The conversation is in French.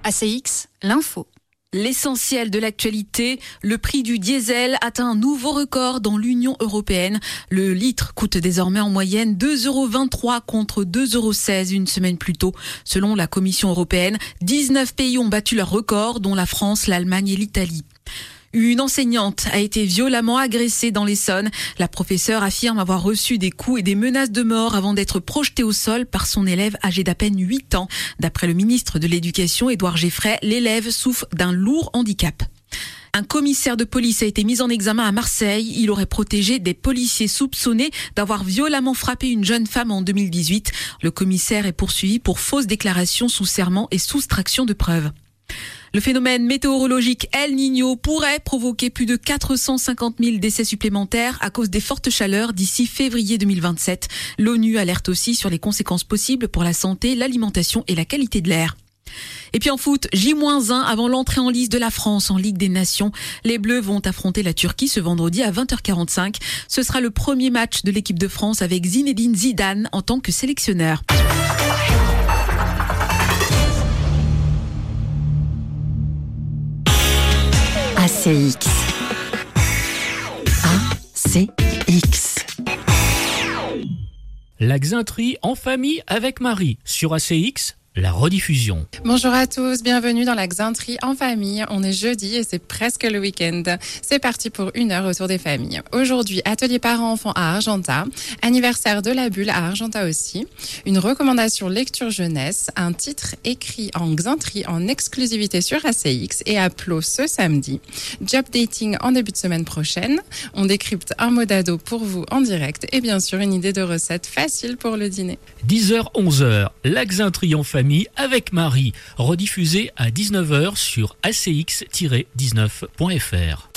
ACX, l'info. L'essentiel de l'actualité, le prix du diesel atteint un nouveau record dans l'Union européenne. Le litre coûte désormais en moyenne 2,23 € contre 2,16 € une semaine plus tôt. Selon la Commission européenne, 19 pays ont battu leur record, dont la France, l'Allemagne et l'Italie. Une enseignante a été violemment agressée dans l'Essonne. La professeure affirme avoir reçu des coups et des menaces de mort avant d'être projetée au sol par son élève âgé d'à peine 8 ans. D'après le ministre de l'Éducation, Édouard Geffray, l'élève souffre d'un lourd handicap. Un commissaire de police a été mis en examen à Marseille. Il aurait protégé des policiers soupçonnés d'avoir violemment frappé une jeune femme en 2018. Le commissaire est poursuivi pour fausses déclarations sous serment et soustraction de preuves. Le phénomène météorologique El Niño pourrait provoquer plus de 450 000 décès supplémentaires à cause des fortes chaleurs d'ici février 2027. L'ONU alerte aussi sur les conséquences possibles pour la santé, l'alimentation et la qualité de l'air. Et puis en foot, J-1 avant l'entrée en lice de la France en Ligue des Nations. Les Bleus vont affronter la Turquie ce vendredi à 20h45. Ce sera le premier match de l'équipe de France avec Zinedine Zidane en tant que sélectionneur. ACX. ACX. La Xainterie en famille avec Marie sur ACX. La rediffusion. Bonjour à tous, bienvenue dans la Xainterie en famille. On est jeudi et c'est presque le week-end. C'est parti pour 1 heure autour des familles. Aujourd'hui, atelier parents-enfants à Argentat, anniversaire de la bulle à Argentat aussi, une recommandation lecture jeunesse, un titre écrit en Xainterie en exclusivité sur ACX et à Plo ce samedi, job dating en début de semaine prochaine, on décrypte un mot d'ado pour vous en direct et bien sûr une idée de recette facile pour le dîner. 10h-11h, la Xainterie en famille avec Marie, rediffusée à 19h sur ACX-19.fr.